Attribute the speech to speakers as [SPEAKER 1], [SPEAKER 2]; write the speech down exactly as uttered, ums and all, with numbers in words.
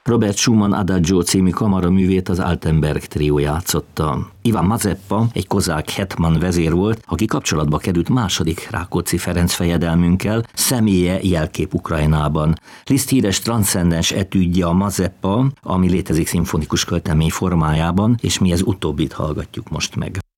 [SPEAKER 1] Robert Schumann Adagio című kamaraművét az Altenberg trió játszotta. Ivan Mazeppa egy kozák hetman vezér volt, aki kapcsolatba került második Rákóczi Ferenc fejedelmünkkel, személye jelkép Ukrajnában. Liszt híres transzcendens etüdje a Mazeppa, ami létezik szimfonikus költemény formájában, és mi ez utóbbit hallgatjuk most meg.